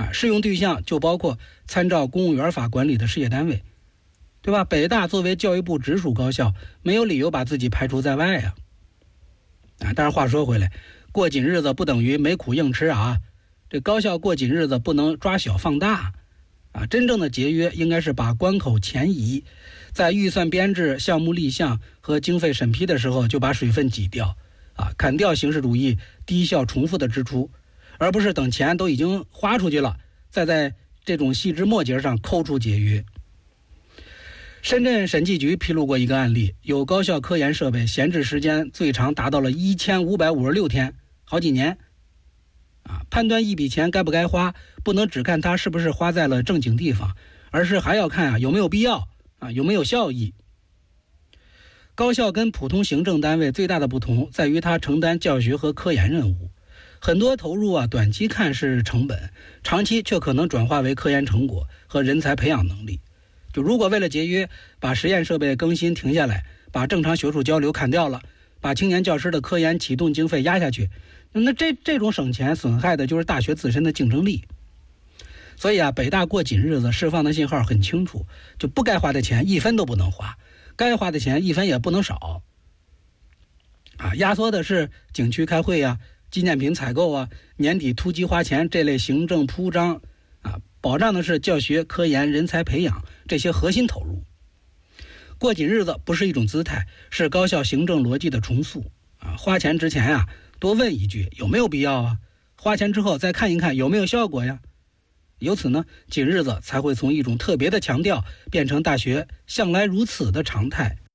适用对象就包括参照公务员法管理的事业单位，对吧？北大作为教育部直属高校，没有理由把自己排除在外呀。当然话说回来，过紧日子不等于没苦硬吃啊。这高校过紧日子不能抓小放大啊，真正的节约应该是把关口前移，在预算编制、项目立项和经费审批的时候就把水分挤掉啊，砍掉形式主义低效重复的支出，而不是等钱都已经花出去了，再在这种细枝末节上抠出节约。深圳审计局披露过一个案例，有高校科研设备闲置时间最长达到了1556天，好几年。判断一笔钱该不该花，不能只看它是不是花在了正经地方，而是还要看有没有必要有没有效益。高校跟普通行政单位最大的不同在于它承担教学和科研任务，很多投入短期看是成本，长期却可能转化为科研成果和人才培养能力。就如果为了节约，把实验设备更新停下来，把正常学术交流砍掉了，把青年教师的科研启动经费压下去，那这种省钱损害的就是大学自身的竞争力。所以北大过紧日子释放的信号很清楚，就不该花的钱1分都不能花，该花的钱1分也不能少。压缩的是景区开会纪念品采购年底突击花钱这类行政铺张保障的是教学、科研、人才培养这些核心投入。过紧日子不是一种姿态，是高校行政逻辑的重塑花钱之前多问一句有没有必要花钱之后再看一看有没有效果呀。由此呢，紧日子才会从一种特别的强调变成大学向来如此的常态。